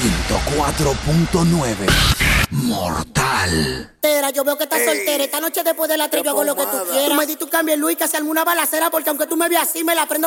104.9 Mortal. Yo veo que estás soltera. Esta noche después de la trivia hago lo que tú quieras. Tú me di tu cambio, Luis, que se arme una balacera, porque aunque tú me veas así, me la prendo.